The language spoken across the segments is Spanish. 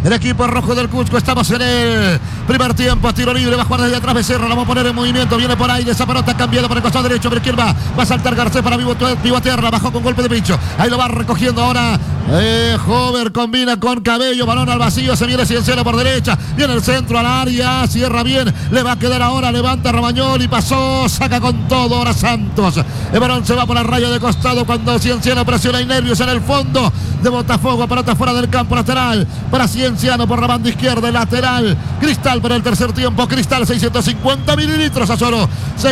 el equipo rojo del Cusco. Estamos en el primer tiempo. Tiro libre, va a jugar desde atrás Becerra, la va a poner en movimiento. Viene por ahí, esa pelota cambiada por el costado derecho. Pero ¿quién va? Va a saltar Garcés para pivotearla. Bajó con golpe de pincho. Ahí lo va recogiendo ahora. Hover combina con Cabello. Balón al vacío. Se viene Cienciano por derecha. Viene el centro al área. Cierra bien. Le va a quedar ahora. Levanta Romagnoli. Pasó. Saca con todo ahora Santos. El balón se va por la raya de costado cuando Cienciano presiona y nervios en el fondo de Botafogo. Pelota fuera del campo lateral para Cienciano por la banda izquierda. Lateral. Cristal para el tercer tiempo. Cristal 650 mililitros a solo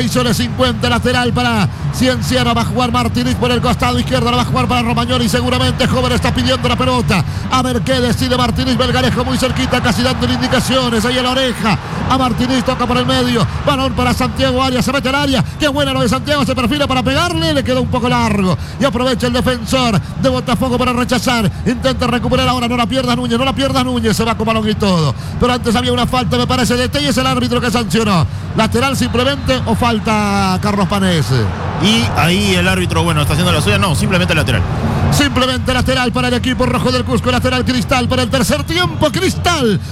6,50 lateral para Cienciano. Va a jugar Martínez por el costado izquierdo. La va a jugar para Romagnoli. Seguramente Joven está pidiendo la pelota. A ver qué decide Martínez. Belgarejo muy cerquita, casi dándole indicaciones. Ahí en la oreja a Martínez. Toca por el medio. Balón para Santiago Arias. Se mete al área. Qué buena lo de Santiago. Se perfila para pegarle. Le queda un poco largo. Y aprovecha el defensor de Botafogo para rechazar. Intenta recuperar ahora. No la pierda Núñez. No la pierda Núñez. Se va con balón y todo. Pero antes había una falta, me parece, de T, y es el árbitro que sancionó. ¿Lateral simplemente o falta Carlos Panés? Y ahí el árbitro, bueno, está haciendo la suya. No, simplemente lateral. Simplemente lateral para el equipo rojo del Cusco. Lateral Cristal para el tercer tiempo. Cristal,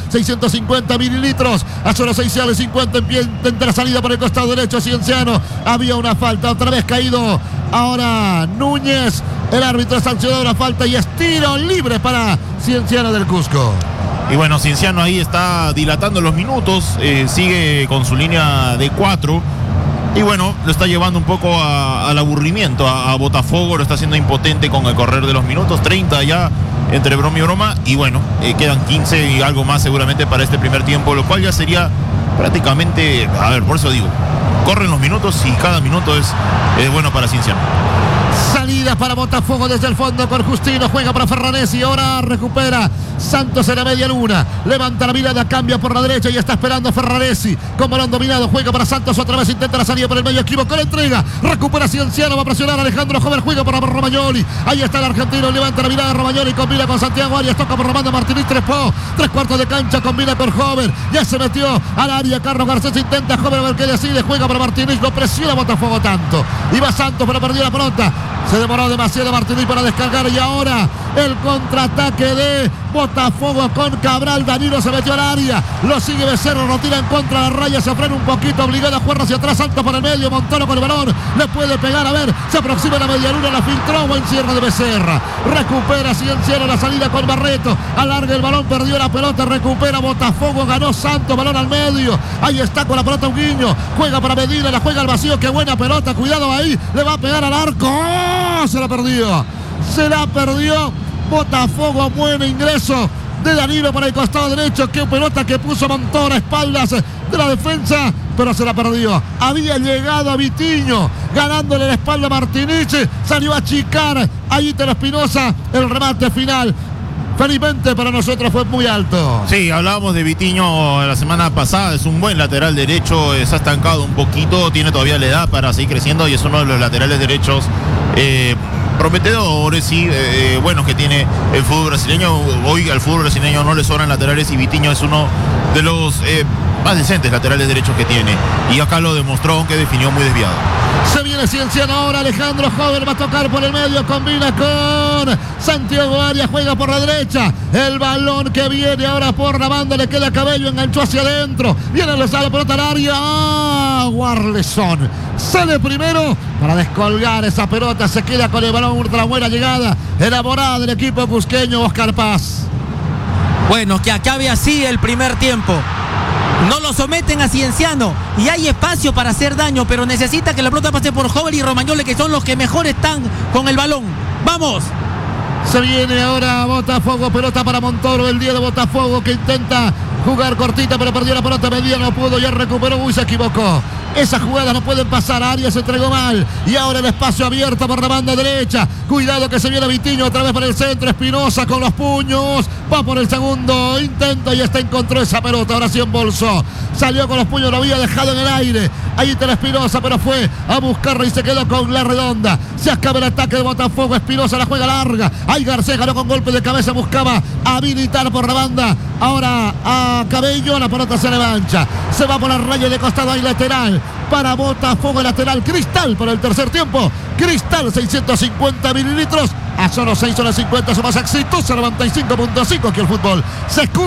650 mililitros. A solo 6,50 intenta la salida por el costado derecho. Cienciano. Había una falta. Otra vez caído ahora Núñez. El árbitro sancionó una falta y es tiro libre para Cienciano del Cusco. Y bueno, Cienciano ahí está dilatando los minutos. Sigue con su línea de 4. Y bueno, lo está llevando un poco al aburrimiento a Botafogo. Lo está haciendo impotente con el correr de los minutos. 30 ya entre broma y broma. Y bueno, quedan 15 y algo más seguramente para este primer tiempo. Lo cual ya sería prácticamente, a ver, por eso digo, corren los minutos y cada minuto es bueno para Cienciano. Salida para Botafogo desde el fondo con Justino. Juega para Ferranesi. Ahora recupera Santos en la media luna. Levanta la mirada, cambia por la derecha y está esperando Ferranesi. Con balón dominado. Juega para Santos. Otra vez intenta la salida por el medio. Equivocó la entrega. Recupera Cienciano. Va a presionar Alejandro Joven. Juega para Romagnoli. Ahí está el argentino. Levanta la mirada. Romagnoli combina con Santiago Arias. Toca por Romano Martínez. Tres cuartos de cancha. Combina con Joven. Ya se metió al área. Carlos Garcés intenta. Joven a ver qué decide. Juega para Martínez. No presiona Botafogo tanto. Iba Santos pero perdió la pelota. Se demoró demasiado Martínez para descargar y ahora el contraataque de Botafogo con Cabral. Danilo se metió al área. Lo sigue Becerra, lo tira en contra de la raya. Se frena un poquito, obligado a jugar hacia atrás. Santos por el medio, Montoro con el balón. Le puede pegar, a ver, se aproxima la media luna, la filtró. Buen cierre de Becerra. Recupera Cienciano la salida con Barreto. Alarga el balón, perdió la pelota. Recupera Botafogo, ganó Santos, balón al medio. Ahí está con la pelota Uguiño. Juega para Medina, la juega al vacío. Qué buena pelota, cuidado ahí. Le va a pegar al arco. ¡Oh! Se la perdió. Se la perdió. Botafogo, buen ingreso de Danilo para el costado derecho. Qué pelota que puso Montoro a espaldas de la defensa, pero se la perdió. Había llegado a Vitiño, ganándole la espalda a Martínez. Salió a achicar ahí Tero Espinosa. El remate final, felizmente para nosotros, fue muy alto. Sí, hablábamos de Vitiño la semana pasada. Es un buen lateral derecho. Se ha estancado un poquito. Tiene todavía la edad para seguir creciendo y es uno de los laterales derechos prometedores, sí, buenos que tiene el fútbol brasileño. Hoy al fútbol brasileño no le sobran laterales y Vitiño es uno de los más decentes laterales derechos que tiene. Y acá lo demostró, aunque definió muy desviado. Se viene Cienciano ahora. Alejandro Joven va a tocar por el medio. Combina con Santiago Arias. Juega por la derecha. El balón que viene ahora por la banda. Le queda Cabello. Enganchó hacia adentro. Viene la pelota al área. Warleson sale primero para descolgar esa pelota. Se queda con el balón. Ultra buena llegada elaborada del equipo cusqueño. Oscar Paz. Bueno, que acabe así el primer tiempo. No lo someten a Cienciano y hay espacio para hacer daño, pero necesita que la pelota pase por Joven y Romagnoli, que son los que mejor están con el balón. ¡Vamos! Se viene ahora Botafogo, pelota para Montoro, el día de Botafogo, que intenta jugar cortita, pero perdió la pelota. Medina no pudo, ya recuperó. Uy, se equivocó. Esas jugadas no pueden pasar. Arias se entregó mal. Y ahora el espacio abierto por la banda derecha. Cuidado que se viene Vitiño otra vez por el centro. Espinosa con los puños. Va por el segundo intento y está encontró esa pelota. Ahora sí embolsó. Salió con los puños, lo había dejado en el aire. Ahí está Espinosa, pero fue a buscarla y se quedó con la redonda. Se acaba el ataque de Botafogo. Espinosa la juega larga. Ahí Garcés ganó con golpe de cabeza. Buscaba habilitar por la banda. Ahora a Cabello. La pelota se levancha. Se va por la raya de costado. Ahí lateral para Botafogo, lateral Cristal para el tercer tiempo. Cristal 650 mililitros a solo 6,50 su más exitosa 95.5 que el fútbol se escucha.